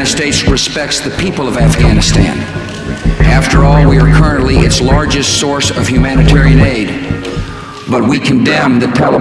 United States respects the people of Afghanistan. After all, we are currently its largest source of humanitarian aid. But we condemn the Taliban